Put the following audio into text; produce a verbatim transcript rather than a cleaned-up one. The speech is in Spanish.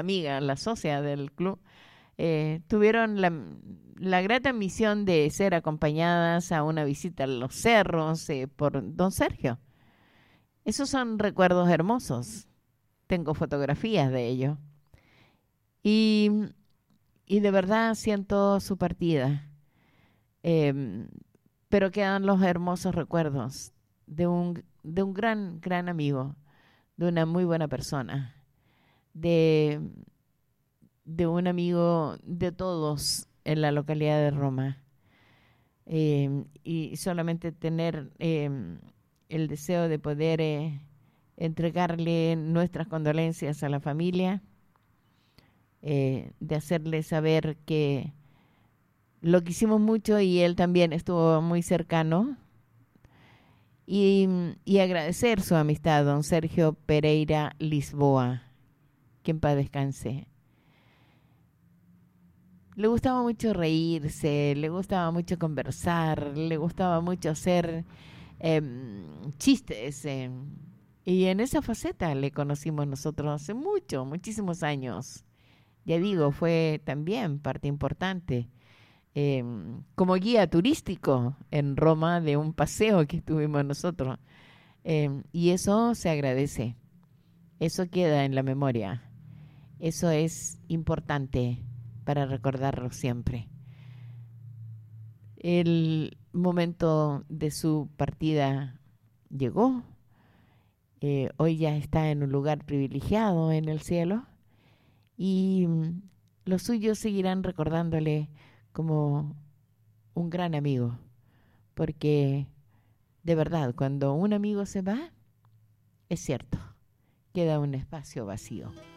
amiga, la socia del club, eh, tuvieron la, la grata misión de ser acompañadas a una visita a los cerros eh, por don Sergio. Esos son recuerdos hermosos. Tengo fotografías de ello. Y, y de verdad siento su partida. Em, pero quedan los hermosos recuerdos de un, de un gran, gran amigo, de una muy buena persona, de, de un amigo de todos en la localidad de Roma. Eh, y solamente tener eh, el deseo de poder eh, entregarle nuestras condolencias a la familia, eh, de hacerle saber que lo quisimos mucho y él también estuvo muy cercano, y, y agradecer su amistad, don Sergio Pereira Lisboa, que en paz descanse. Le gustaba mucho reírse, le gustaba mucho conversar, le gustaba mucho hacer eh, chistes. Eh, y en esa faceta le conocimos nosotros hace mucho, muchísimos años. Ya digo, fue también parte importante eh, como guía turístico en Roma de un paseo que tuvimos nosotros. Eh, y eso se agradece, eso queda en la memoria, eso es importante para recordarlo siempre. El momento de su partida llegó. Eh, hoy ya está en un lugar privilegiado en el cielo y mm, los suyos seguirán recordándole como un gran amigo, porque de verdad, cuando un amigo se va, es cierto, queda un espacio vacío.